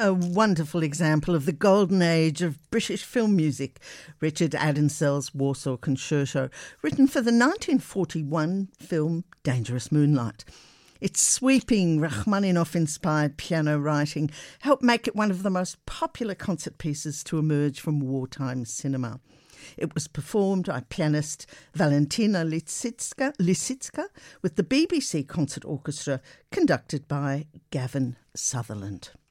a wonderful example of the golden age of British film music, Richard Addinsell's Warsaw Concerto, written for the 1941 film Dangerous Moonlight. Its sweeping Rachmaninoff-inspired piano writing helped make it one of the most popular concert pieces to emerge from wartime cinema. It was performed by pianist Valentina Lisicka with the BBC Concert Orchestra, conducted by Gavin Sutherland.